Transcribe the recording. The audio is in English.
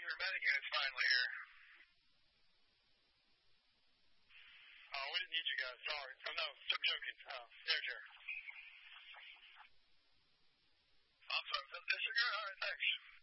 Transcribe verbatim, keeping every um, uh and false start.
your medic unit's finally here. Oh, we didn't need you guys. Sorry. Oh, no, I'm joking. Oh, there, Jerry. I'm sorry. Disregard. All right, thanks.